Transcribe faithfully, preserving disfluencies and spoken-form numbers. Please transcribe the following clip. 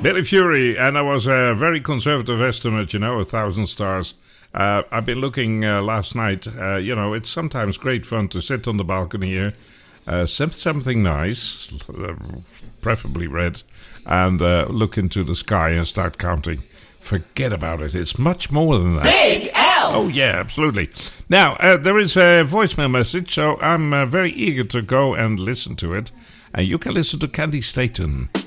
Billy Fury, and that was a very conservative estimate, you know, a thousand stars. Uh, I've been looking uh, last night. Uh, you know, it's sometimes great fun to sit on the balcony here, uh, sip something nice, uh, preferably red, and uh, look into the sky and start counting. Forget about it. It's much more than that. Big L! Oh, yeah, absolutely. Now, uh, there is a voicemail message, so I'm uh, very eager to go and listen to it. And you can listen to Candy Staten.